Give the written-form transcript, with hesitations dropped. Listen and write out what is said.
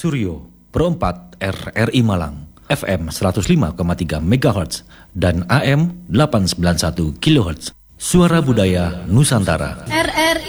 Suryo Pro 4 RRI Malang FM 105,3 MHz dan AM 891 kHz. Suara Budaya Nusantara. RRI